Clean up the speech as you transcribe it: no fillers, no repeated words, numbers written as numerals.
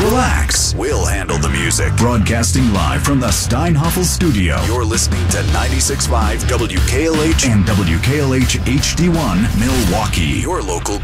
relax. We'll handle the music. Broadcasting live from the Steinhoffel studio. You're listening to 96.5 WKLH and WKLH HD1 Milwaukee, your local